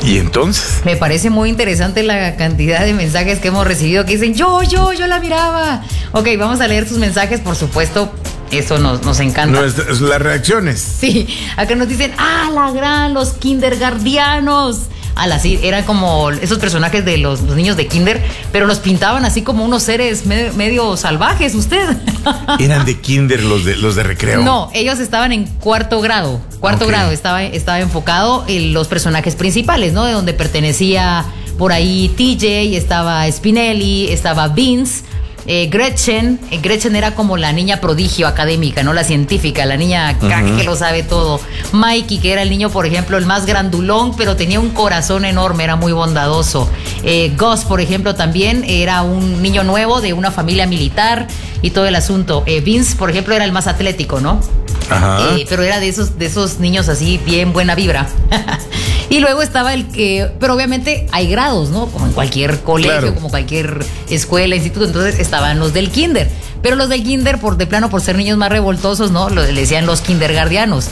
¿Y entonces? Me parece muy interesante la cantidad de mensajes que hemos recibido que dicen, yo la miraba. Ok, vamos a leer sus mensajes, por supuesto. Eso nos encanta. Las reacciones. Sí, acá nos dicen, la gran, los kindergardianos. Sí, eran como esos personajes de los niños de kinder, pero los pintaban así como unos seres medio salvajes, usted. ¿Eran de kinder los de recreo? No, ellos estaban en cuarto grado. Cuarto grado estaba enfocado en los personajes principales, ¿no? De donde pertenecía por ahí TJ, estaba Spinelli, estaba Vince. Gretchen era como la niña prodigio académica, ¿no? La científica, la niña crack que lo sabe todo. Mikey, que era el niño, por ejemplo, el más grandulón, pero tenía un corazón enorme, era muy bondadoso. Gus, por ejemplo, también era un niño nuevo de una familia militar y todo el asunto. Vince, por ejemplo, era el más atlético, ¿no? Ajá. Pero era de esos niños así, bien buena vibra. Y luego estaba el que, pero obviamente hay grados, ¿no? Como en cualquier colegio, claro, como cualquier escuela, instituto. Entonces estaban los del kinder. Pero los del kinder, por ser niños más revoltosos, ¿no? Le decían los kindergardianos.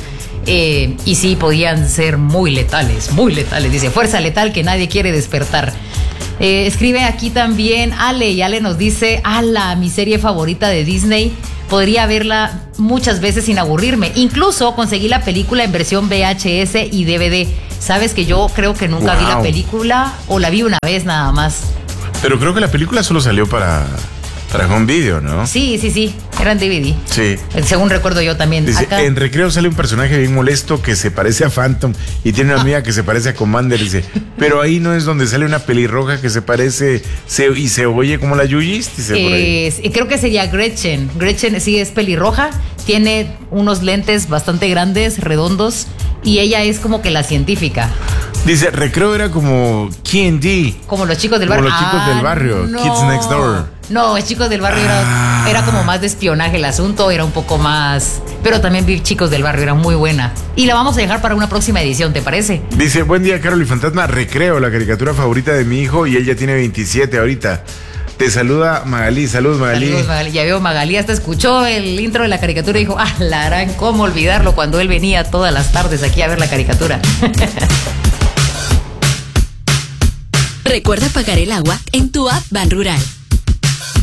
Y sí, podían ser muy letales, muy letales. Dice, fuerza letal que nadie quiere despertar. Escribe aquí también Ale, y Ale nos dice, mi serie favorita de Disney. Podría verla muchas veces sin aburrirme. Incluso conseguí la película en versión VHS y DVD. Sabes que yo creo que nunca vi la película, o la vi una vez nada más. Pero creo que la película solo salió para home video, ¿no? Sí, era en DVD. Sí. Según recuerdo yo también. Dice, en recreo sale un personaje bien molesto que se parece a Phantom y tiene una amiga que se parece a Commander. Dice, pero ahí no es donde sale una pelirroja que se parece y se oye como la Yuyis. Dice, por ahí. Creo que sería Gretchen. Gretchen sí es pelirroja, tiene unos lentes bastante grandes, redondos, y ella es como que la científica. Dice, recreo era como K&D. Como los chicos del barrio. Como los chicos del barrio, no. Kids Next Door. No, el Chicos del Barrio era como más de espionaje el asunto, era un poco más... Pero también vi Chicos del Barrio, era muy buena. Y la vamos a dejar para una próxima edición, ¿te parece? Dice, buen día, Carol y Fantasma, recreo, la caricatura favorita de mi hijo, y él ya tiene 27 ahorita. Te saluda Magalí. Saludos, Magalí. Saludos, Magalí. Ya veo, Magalí hasta escuchó el intro de la caricatura y dijo, la harán, ¿cómo olvidarlo? Cuando él venía todas las tardes aquí a ver la caricatura. Recuerda pagar el agua en tu app Ban Rural.